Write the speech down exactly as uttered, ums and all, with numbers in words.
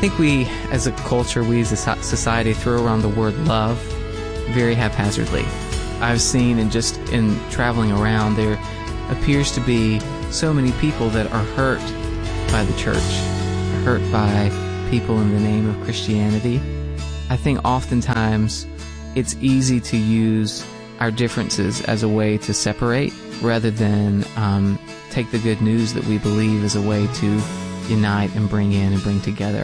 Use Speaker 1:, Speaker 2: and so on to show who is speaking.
Speaker 1: think we, as a culture, we as a so- society, throw around the word love very haphazardly. I've seen, and just in traveling around, there appears to be so many people that are hurt by the church, hurt by people in the name of Christianity. I think oftentimes it's easy to use our differences as a way to separate rather than um, take the good news that we believe as a way to unite and bring in and bring together.